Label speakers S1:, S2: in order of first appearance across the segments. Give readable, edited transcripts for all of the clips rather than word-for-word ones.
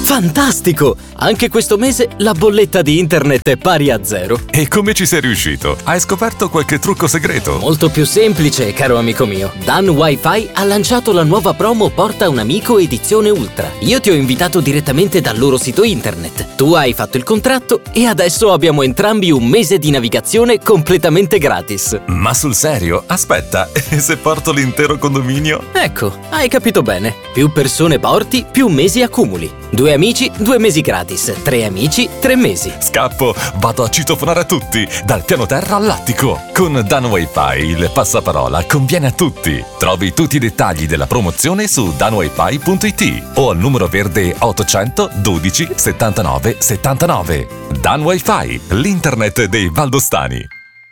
S1: Fantastico! Anche questo mese la bolletta di internet è pari a 0.
S2: E come ci sei riuscito? Hai scoperto qualche trucco segreto?
S1: Molto più semplice, caro amico mio. Dan Wi-Fi ha lanciato la nuova promo Porta un amico edizione Ultra. Io ti ho invitato direttamente dal loro sito internet. Tu hai fatto il contratto e adesso abbiamo entrambi un mese di navigazione completamente gratis.
S2: Ma sul serio? Aspetta, e se porto l'intero condominio?
S1: Ecco, hai capito bene. Più persone porti, più mesi accumuli. 2 amici, 2 mesi gratis. 3 amici, 3 mesi.
S2: Scappo, vado a citofonare a tutti, dal piano terra all'attico. Con Dan Wi-Fi il passaparola conviene a tutti. Trovi tutti i dettagli della promozione su danwifi.it o al numero verde 800 12 79 79. Dan Wi-Fi, l'internet dei valdostani.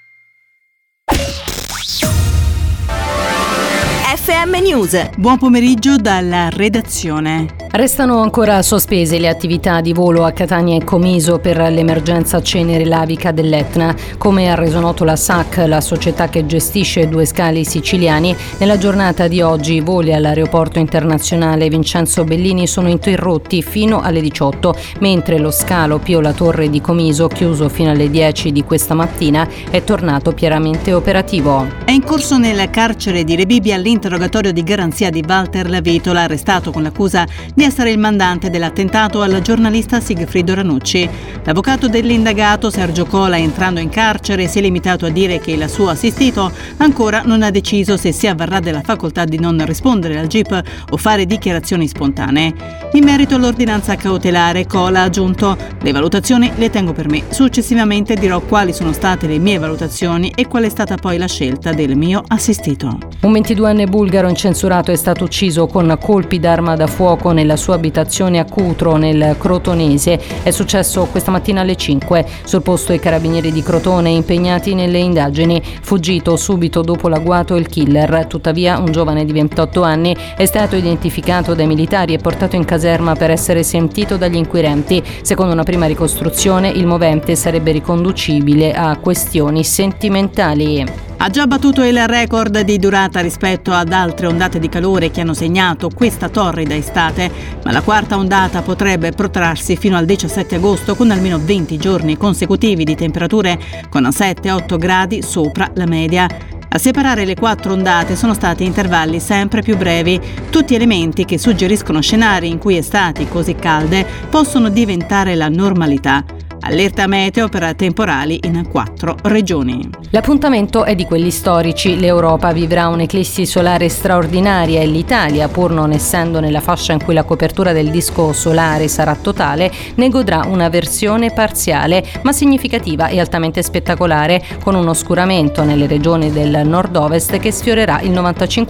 S3: FM News. Buon pomeriggio dalla redazione.
S4: Restano ancora sospese le attività di volo a Catania e Comiso per l'emergenza cenere lavica dell'Etna. Come ha reso noto la SAC, la società che gestisce 2 scali siciliani, nella giornata di oggi i voli all'aeroporto internazionale Vincenzo Bellini sono interrotti fino alle 18, mentre lo scalo Pio La Torre di Comiso, chiuso fino alle 10 di questa mattina, è tornato pienamente operativo.
S3: È in corso nel carcere di Rebibbia l'interrogatorio di garanzia di Walter Lavitola, arrestato con l'accusa di essere il mandante dell'attentato al giornalista Sigfrido Ranucci. L'avvocato dell'indagato Sergio Cola, entrando in carcere, si è limitato a dire che il suo assistito ancora non ha deciso se si avvarrà della facoltà di non rispondere al GIP o fare dichiarazioni spontanee. In merito all'ordinanza cautelare, Cola ha aggiunto: le valutazioni le tengo per me. Successivamente dirò quali sono state le mie valutazioni e qual è stata poi la scelta del mio assistito.
S4: Un 22enne bulgaro incensurato è stato ucciso con colpi d'arma da fuoco nella sua abitazione a Cutro, nel Crotonese. È successo questa mattina alle 5. Sul posto i carabinieri di Crotone impegnati nelle indagini. Fuggito subito dopo l'agguato il killer. Tuttavia un giovane di 28 anni è stato identificato dai militari e portato in caserma per essere sentito dagli inquirenti. Secondo una prima ricostruzione il movente sarebbe riconducibile a questioni sentimentali.
S3: Ha già battuto il record di durata rispetto ad altre ondate di calore che hanno segnato questa torrida estate, ma la quarta ondata potrebbe protrarsi fino al 17 agosto con almeno 20 giorni consecutivi di temperature con 7-8 gradi sopra la media. A separare le 4 ondate sono stati intervalli sempre più brevi, tutti elementi che suggeriscono scenari in cui estati così calde possono diventare la normalità. Allerta meteo per temporali in 4 regioni.
S4: L'appuntamento è di quelli storici. L'Europa vivrà un'eclissi solare straordinaria e l'Italia, pur non essendo nella fascia in cui la copertura del disco solare sarà totale, ne godrà una versione parziale ma significativa e altamente spettacolare, con un oscuramento nelle regioni del nord-ovest che sfiorerà il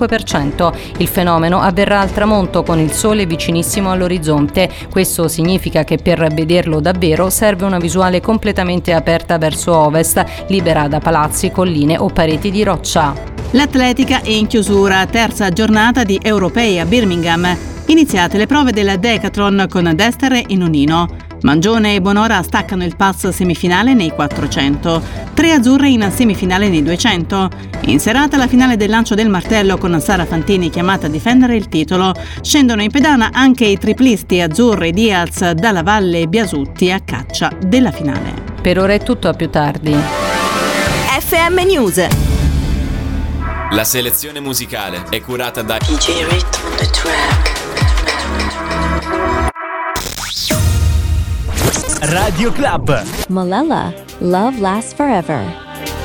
S4: 95%. Il fenomeno avverrà al tramonto con il sole vicinissimo all'orizzonte. Questo significa che per vederlo davvero serve una visuale completamente aperta verso ovest, libera da palazzi, colline o pareti di roccia.
S3: L'atletica è in chiusura, terza giornata di Europei a Birmingham. Iniziate le prove del decathlon con Dester e Nonino. Mangione e Bonora staccano il pass semifinale nei 400, 3 azzurre in semifinale nei 200. In serata la finale del lancio del martello con Sara Fantini chiamata a difendere il titolo. Scendono in pedana anche i triplisti Azzurre, Diaz, Dalla Valle e Biasutti a caccia della finale.
S4: Per ora è tutto, a più tardi.
S3: FM News.
S5: La selezione musicale è curata da
S6: DJ Rhythm on the track.
S7: Radio Club.
S8: Malala, Love Lasts Forever.